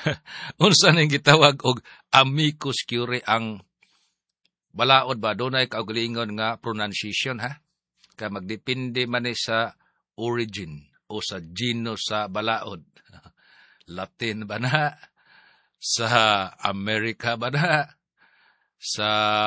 Unsa ning gitawag og amicus curiae ang balaod ba? Dunay kaugalingon nga pronunciation, ha? Kaya magdepende man sa origin o sa genus sa balaod. Latin ba na? Sa Amerika ba na? Sa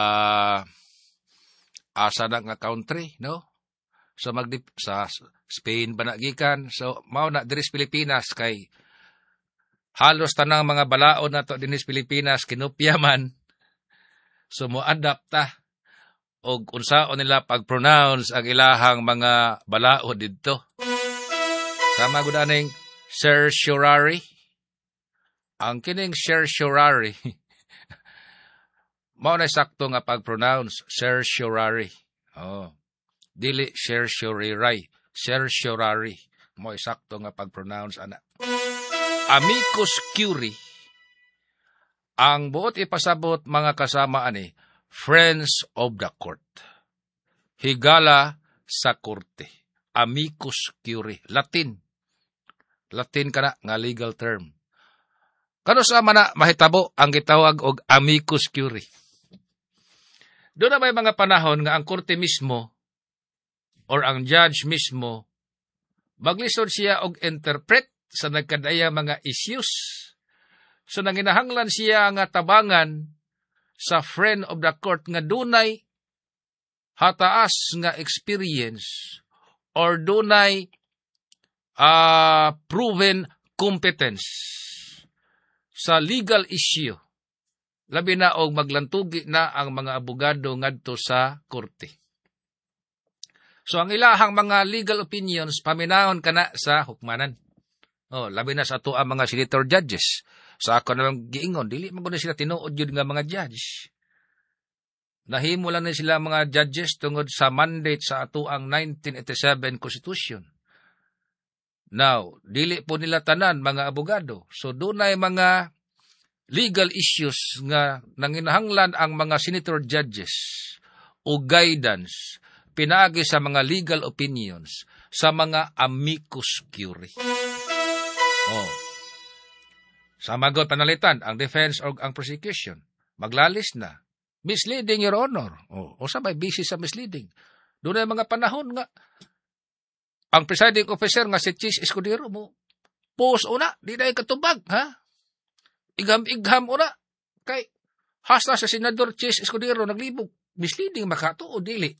asa na nga country, no? So sa Spain ba na gikan? So mao na diri sa Pilipinas kay halos tanang mga balaod na to dinis Pilipinas kinopya man. So mo-adapt ta og unsaon nila pag-pronounce ang ilahang mga balaod didto. Sama gud aning certiorari. Ang kining certiorari mao na sakto nga pag-pronounce certiorari. Oh. Dili certiorari. Certiorari. Mao sakto nga pag-pronounce ana. Amicus curiae, ang buot ipasabot mga kasama ani, friends of the court. Higala sa korte. Amicus curiae. Latin. Latin kana nga legal term. Kano sa man na mahitabo ang gitawag og amicus curiae? Doon na may mga panahon nga ang korte mismo or ang judge mismo maglisod siya og interpret sa nagkadaya mga issues. So nanginahanglan siya nga tabangan sa friend of the court nga dunay hataas nga experience or dunay proven competence sa legal issue. Labi na og maglantugi na ang mga abogado ngadto sa korte. So ang ilahang mga legal opinions paminahon kana sa hukmanan. Oh, labi na sa ato ang mga senator judges. Sa ako namang giingon, dili man gud sila tinuod yun nga mga judge. Nahimo lang na sila mga judges tungod sa mandate sa ato ang 1987 Constitution. Now, dili po nila tanan mga abogado. So dunay mga legal issues nga nanginahanglan ang mga senator judges o guidance pinaagi sa mga legal opinions sa mga amicus curiae. Oh. Sa magot panalitan, ang defense o ang prosecution, maglalis na. Misleading, Your Honor. O sabay, busy sa misleading. Doon ay mga panahon nga, ang presiding officer nga si Chis Escudero mo, pos una, di na katubag, ha? Igham una, kay hasta sa Senador Chis Escudero naglibog. Misleading makato o dili?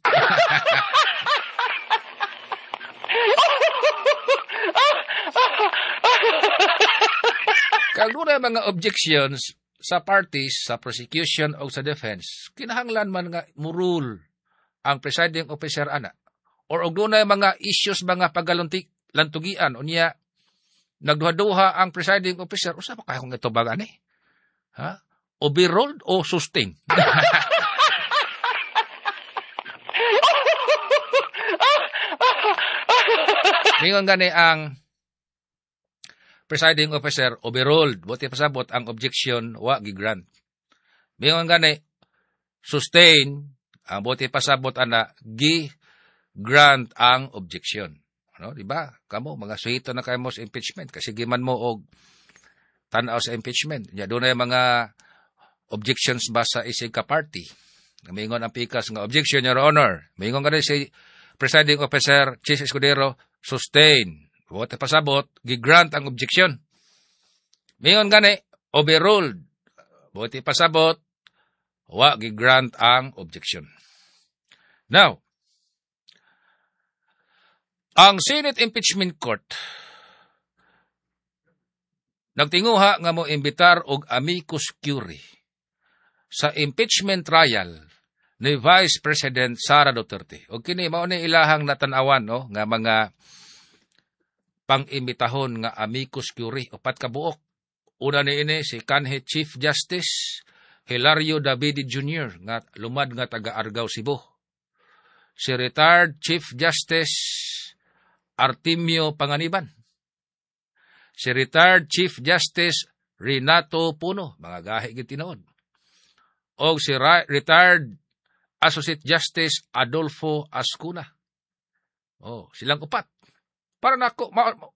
Kag doon mga objections sa parties, sa prosecution o sa defense, kinahanglan man nga murul ang presiding officer ana. Or og doon mga issues mga pagalantugian o niya nagduha-duha ang presiding officer, usa pa kaya kung ito ba gani? Ha? Overruled o sustain? Mingon gani ang presiding officer overruled, buti pasabot ang objection wa gigrant. Mingon gani sustain, ang buti pasabot ana gi-grant ang objection. Ano, di ba? Kamo mga suhito na kayo mo sa impeachment kasi giman mo og tan-aw sa impeachment. Nya dunay mga objections ba sa isig ka party. Mingon ang pikas nga objection, Your Honor. Mingon gani si presiding officer Chis Escudero sustain. Buti pasabot, gi-grant ang objection. Mingon gani, overruled. Buti pasabot, wa gi-grant ang objection. Now, ang Senate Impeachment Court nagtinguha nga mo imbitar og amicus curiae sa impeachment trial ni Vice President Sara Duterte. O kini mao ni ilahang natan-awan no nga mga pang-imbitahon nga amicus curiae upat ka buok. Una ni ini si kanhi Chief Justice Hilario Davide Jr. nga lumad nga taga Argao, Cebu. Si retired Chief Justice Artemio Panganiban. Si retired Chief Justice Renato Puno, mga gahi gid tinuod. O si retired Associate Justice Adolfo Ascuna. Oh, silang upat. Para nako